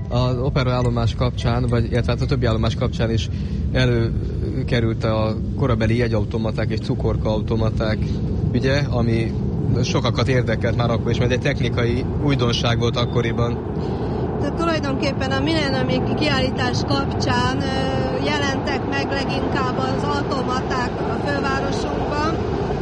Az operaállomás kapcsán, illetve a többi állomás kapcsán is előkerült a korabeli jegyautomaták és cukorkaautomaták ügye, ami sokakat érdekelt már akkor is, mert egy technikai újdonság volt akkoriban. Tehát tulajdonképpen a millenniumi kiállítás kapcsán jelentek meg leginkább az automaták a fővárosunkban.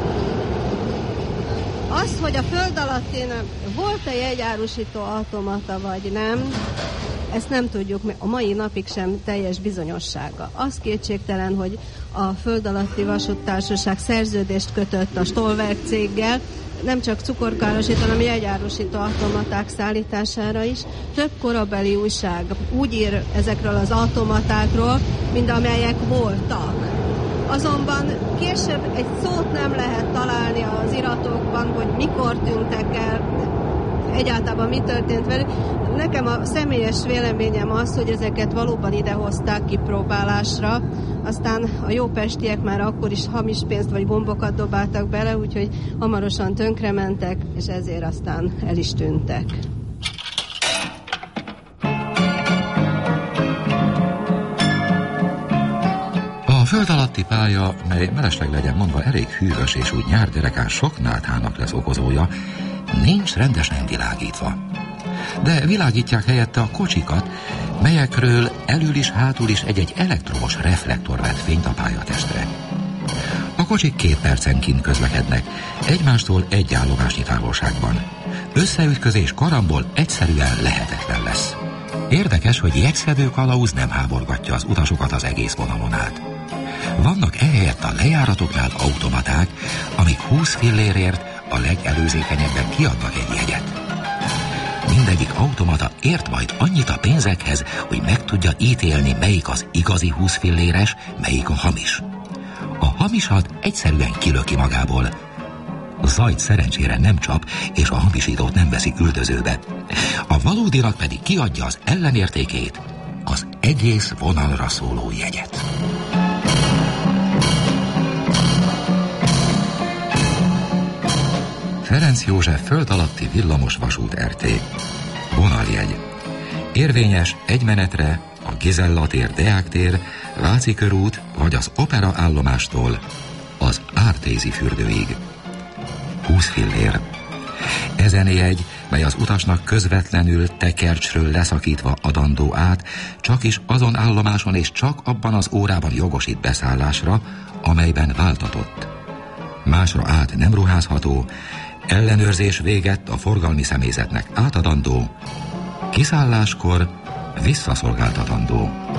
Az, hogy a föld alattin volt-e jegyárusító automata vagy nem, ezt nem tudjuk, a mai napig sem teljes bizonyossága. Az kétségtelen, hogy a Föld alatti vasúttársaság szerződést kötött a Stolberg céggel, nem csak cukorkárosító, hanem jegyárusító automaták szállítására is. Több korabeli újság úgy ír ezekről az automatákról, mint amelyek voltak. Azonban később egy szót nem lehet találni az iratokban, hogy mikor tűntek el, egyáltalán mi történt velük. Nekem a személyes véleményem az, hogy ezeket valóban idehozták kipróbálásra, aztán a jó pestiek már akkor is hamis pénzt vagy gombokat dobáltak bele, úgyhogy hamarosan tönkrementek, és ezért aztán el is tűntek. A föld alatti pálya, mely mellesleg legyen mondva elég hűvös és úgy nyárderekán sok náthának lesz okozója, nincs rendesen világítva. De világítják helyette a kocsikat, melyekről elől is hátul is egy-egy elektromos reflektor vet fényt a pályatestre. A kocsik 2 percenként közlekednek, egymástól egy állomásnyi távolságban. Összeütközés karambol egyszerűen lehetetlen lesz. Érdekes, hogy jegyszedő kalauz nem háborgatja az utasokat az egész vonalon át. Vannak ehelyett a lejáratoknál automaták, amik 20 fillérért a legelőzékenyebben kiadnak egy jegyet. Mindegyik automata ért majd annyit a pénzekhez, hogy meg tudja ítélni, melyik az igazi 20 filléres, melyik a hamis. A hamisat egyszerűen kilöki magából. A zajt szerencsére nem csap, és a hamisítót nem veszi üldözőbe. A valódinak pedig kiadja az ellenértékét, az egész vonalra szóló jegyet. Ferenc József föld alatti villamos vasút RT. Vonaljegy. Érvényes egy menetre a Gizella tér, Deák tér, Váci körút vagy az Opera állomástól az Ártézi fürdőig. 20 fillér. Ezen jegy, mely az utasnak közvetlenül tekercsről leszakítva adandó át, csak is azon állomáson és csak abban az órában jogosít beszállásra, amelyben váltatott. Másra át nem ruházható, ellenőrzés végett a forgalmi személyzetnek átadandó, kiszálláskor visszaszolgáltatandó.